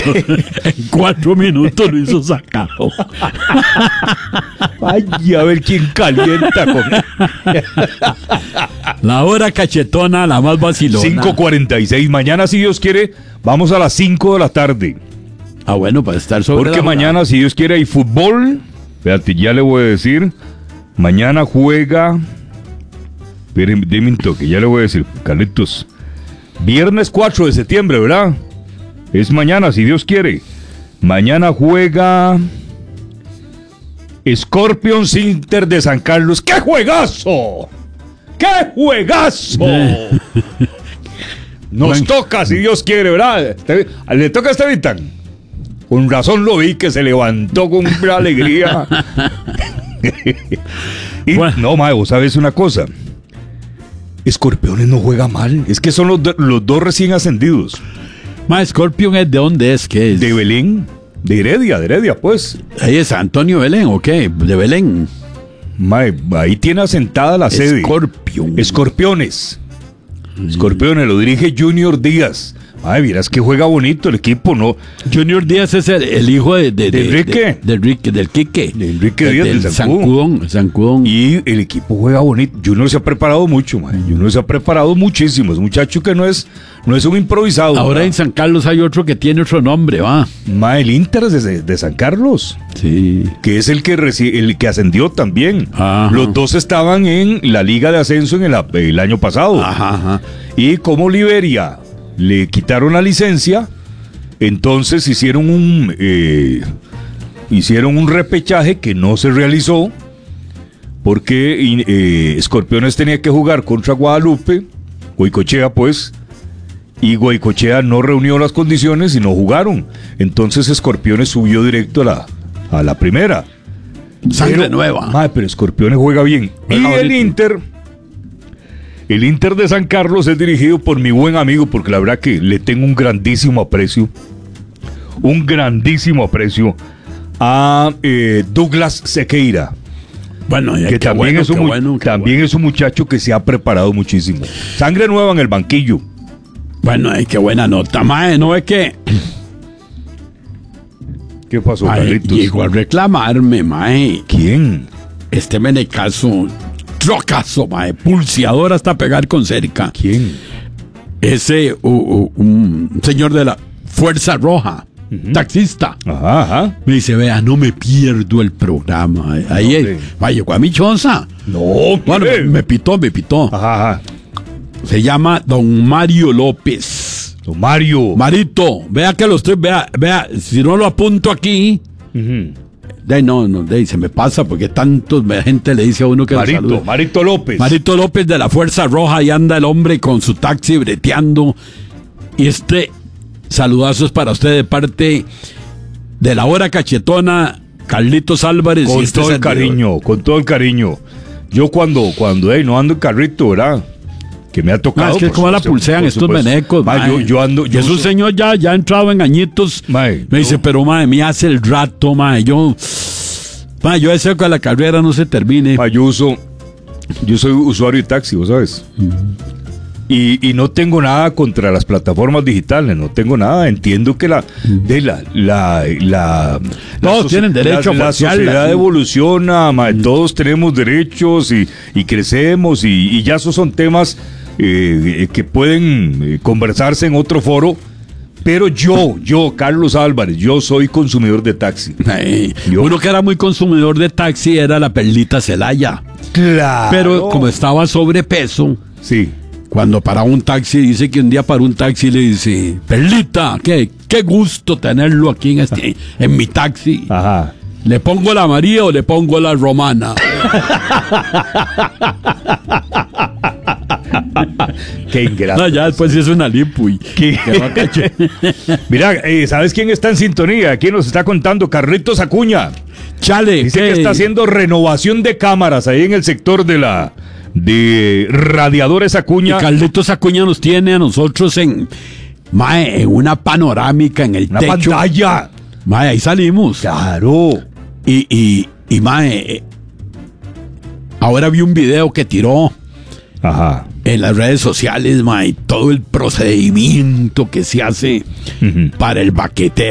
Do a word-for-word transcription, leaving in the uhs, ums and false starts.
En cuatro minutos lo hizo sacado. Ay, a ver quién calienta con La hora cachetona, la más vacilona. cinco cuarenta y seis. Mañana, si Dios quiere, vamos a las cinco de la tarde. Ah, bueno, para estar sobre Porque la hora. mañana, si Dios quiere, hay fútbol. Fíjate, ya le voy a decir. Mañana juega... Esperen, deme un toque, ya le voy a decir, Carlitos. Viernes cuatro de septiembre, ¿verdad? Es mañana, si Dios quiere. Mañana juega... Scorpions Inter de San Carlos. ¡Qué juegazo! ¡Qué juegazo! Nos Bueno. toca, si Dios quiere, ¿verdad? Le toca a Estevitan. Con razón lo vi que se levantó con una alegría. Y, Bueno. no, mae, vos sabes una cosa. Escorpiones no juega mal. Es que son los, do- los dos recién ascendidos. Ma, Scorpion es de dónde es, ¿qué es? De Belén. De Heredia, de Heredia, pues. Ahí es Antonio Belén, ¿o qué? De Belén. Mae, ahí tiene asentada la sede. Scorpion. Escorpiones. Escorpiones, lo dirige Junior Díaz. Ay, vieras que juega bonito el equipo, ¿no? Junior Díaz es el, el hijo de, de, ¿De Enrique? de- de Enrique, del Quique. De Enrique El Díaz, del del Zancudón. Zancudón. Zancudón. Y el equipo juega bonito. Junior se ha preparado mucho, mae. Junior se ha preparado muchísimo. Es un muchacho que no es, no es un improvisado. Ahora ¿verdad? en San Carlos hay otro que tiene otro nombre, va. Mae, el Inter de, de San Carlos, Sí. que es el que, reci- el que ascendió también. Ajá. Los dos estaban en la Liga de Ascenso en el, a- el año pasado. Ajá, ajá. Y como Liberia le quitaron la licencia, entonces hicieron un eh, hicieron un repechaje que no se realizó porque y, eh, Escorpiones tenía que jugar contra Guadalupe, Goicochea pues, y Goicochea no reunió las condiciones y no jugaron. Entonces Escorpiones subió directo a la, a la primera. Sangre Pero, nueva. mae, pero Escorpiones juega bien. Juega Y el bonito. Inter, el Inter de San Carlos es dirigido por mi buen amigo, porque la verdad que le tengo un grandísimo aprecio, un grandísimo aprecio a eh, Douglas Sequeira, Bueno, ya que qué también, bueno, es un, qué mu- bueno, qué también bueno. es un muchacho que se ha preparado muchísimo. Sangre nueva en el banquillo. Bueno, ay, qué buena nota, mae. No es que ¿Qué pasó, ay, Carlitos? llegó a reclamarme, mae. ¿Quién? Este menecazo, trocazo, mae. Pulseador hasta pegar con cerca. ¿Quién? Ese, u- u- un señor de la Fuerza Roja, taxista. Ajá, ajá. Me dice, vea, no me pierdo el programa. Ahí, hombre. ahí llegó a mi choza. No, Bueno, ¿qué? me pitó, me pitó. Ajá, ajá. Se llama Don Mario López. Don Mario. Marito, vea que lo estoy, vea, vea, si no lo apunto aquí, Ujú. de ahí no, no, de ahí se me pasa porque tantos gente le dice a uno que lo Marito, salude. Marito López. Marito López de la Fuerza Roja, y anda el hombre con su taxi breteando. Y este saludazo es para usted de parte de la hora cachetona, Carlitos Álvarez. Con y este todo el servidor. cariño, con todo el cariño. Yo cuando, cuando hey, no ando en carrito, ¿verdad? Que me ha tocado. Ah, es que por como la supuesto, pulsean por estos supuesto. venecos. Ma, mae. yo, yo ando. Y Yo es un so- señor ya, ya entrado en añitos. Mae, me dice, yo- pero mae, me hace el rato, mae. Yo, mae, yo deseo que la carrera no se termine. ma, yo uso. Yo soy usuario de taxi, ¿vos sabes? Y, y no tengo nada contra las plataformas digitales, no tengo nada. Entiendo que la. De la, la, la Todos la soci- tienen derecho la, a la postearla, sociedad sí. evoluciona, ma, todos tenemos derechos y, y crecemos, y, y ya esos son temas eh, que pueden eh, conversarse en otro foro. Pero yo, yo, Carlos Álvarez, yo soy consumidor de taxi. Ay, Yo- uno que era muy consumidor de taxi era la Perlita Celaya. Claro. Pero como estaba sobrepeso, Sí. cuando para un taxi, dice que un día para un taxi le dice, Perlita, qué, qué gusto tenerlo aquí en, este, en mi taxi. Ajá. ¿Le pongo la María o le pongo la Romana? Qué ingrato. No, ya después sí es una lipo y ¿Qué? que va a cache- Mira, eh, ¿sabes quién está en sintonía? ¿Quién nos está contando? Carlitos Acuña. Chale, Dice ¿qué? que está haciendo renovación de cámaras ahí en el sector de la de Radiadores Y Acuña. Carlitos Acuña nos tiene a nosotros en, mae, en una panorámica en el Una techo. pantalla. Mae, ahí salimos. Claro. Y, y, y mae, eh, ahora vi un video que tiró Ajá. en las redes sociales, mae, todo el procedimiento que se hace Ujú. para el baqueteo.